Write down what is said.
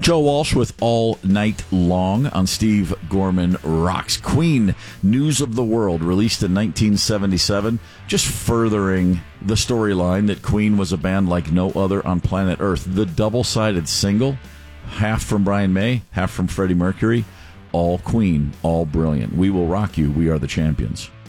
Joe Walsh with All Night Long on Steve Gorman Rocks. Queen, News of the World, released in 1977, just furthering the storyline that Queen was a band like no other on planet Earth. The double-sided single, half from Brian May, half from Freddie Mercury, all Queen, all brilliant. We will rock you. We are the champions.